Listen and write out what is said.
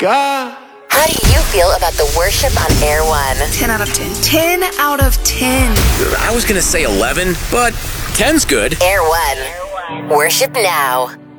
God. How do you feel about the worship on Air One? 10 out of 10. 10 out of 10. I was gonna say 11, but 10's good. Air One. Worship now.